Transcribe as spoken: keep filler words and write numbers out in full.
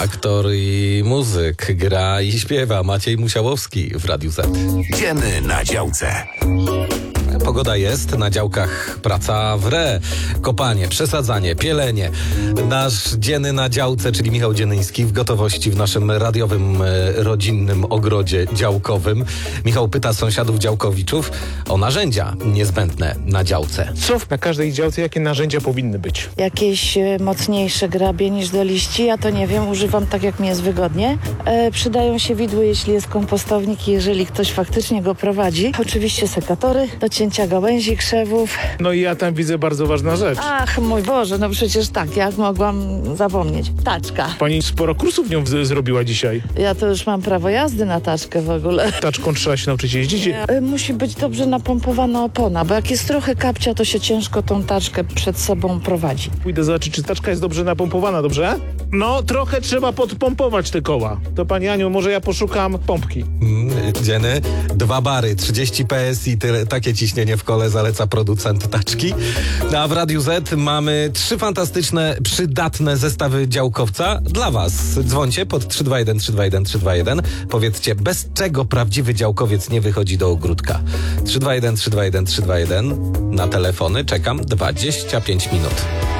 Aktor i muzyk, gra i śpiewa Maciej Musiałowski w Radiu Z. Dzieny na działce. Pogoda jest, na działkach praca w re, kopanie, przesadzanie, pielenie. Nasz dzienny na działce, czyli Michał Dziennyński, w gotowości w naszym radiowym, e, rodzinnym ogrodzie działkowym. Michał pyta sąsiadów działkowiczów o narzędzia niezbędne na działce. Co na każdej działce, jakie narzędzia powinny być? Jakieś e, mocniejsze grabie niż do liści, ja to nie wiem, używam tak jak mi jest wygodnie. E, przydają się widły, jeśli jest kompostownik i jeżeli ktoś faktycznie go prowadzi. Oczywiście sekatory do cięcia gałęzi, krzewów. No i ja tam widzę bardzo ważna rzecz. Ach, mój Boże, no przecież tak, jak mogłam zapomnieć. Taczka. Pani sporo kursów nią z- zrobiła dzisiaj. Ja to już mam prawo jazdy na taczkę w ogóle. Taczką trzeba się nauczyć jeździć. E, Musi być dobrze napompowana opona, bo jak jest trochę kapcia, to się ciężko tą taczkę przed sobą prowadzi. Pójdę zobaczyć, czy taczka jest dobrze napompowana, dobrze? No, trochę trzeba podpompować te koła. To pani Aniu, może ja poszukam pompki. Mm, dzienny, dwa bary, trzydzieści P S I, tyle, takie ciśnienie w kole zaleca producent taczki. A w Radiu Z mamy trzy fantastyczne, przydatne zestawy działkowca dla was. Dzwońcie pod trzy dwa jeden trzy dwa jeden trzy dwa jeden. Powiedzcie, bez czego prawdziwy działkowiec nie wychodzi do ogródka. trzy dwa jeden trzy dwa jeden trzy dwa jeden. Na telefony czekam dwadzieścia pięć minut.